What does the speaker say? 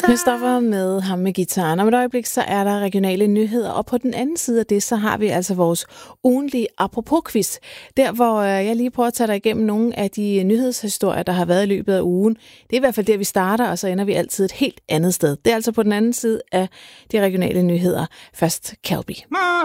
Christoffer med ham med gitaren. Om et øjeblik, så er der regionale nyheder, og på den anden side af det, så har vi altså vores ugentlige apropos-quiz. Der, hvor jeg lige prøver at tage dig igennem nogle af de nyhedshistorier, der har været i løbet af ugen. Det er i hvert fald der, vi starter, og så ender vi altid et helt andet sted. Det er altså på den anden side af de regionale nyheder. Først Calby.